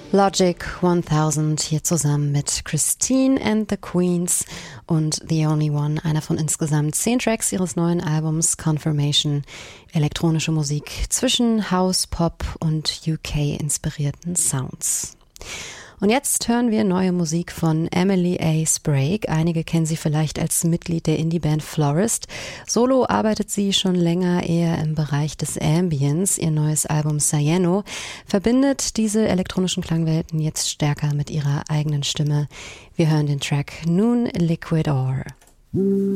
Logic 1000 hier zusammen mit Christine and the Queens und The Only One, einer von insgesamt 10 Tracks ihres neuen Albums Confirmation. Elektronische Musik zwischen House, Pop und UK-inspirierten Sounds. Und jetzt hören wir neue Musik von Emily A. Sprague. Einige kennen sie vielleicht als Mitglied der Indie-Band Florist. Solo arbeitet sie schon länger eher im Bereich des Ambience. Ihr neues Album Cyano verbindet diese elektronischen Klangwelten jetzt stärker mit ihrer eigenen Stimme. Wir hören den Track Noon Liquid Ore.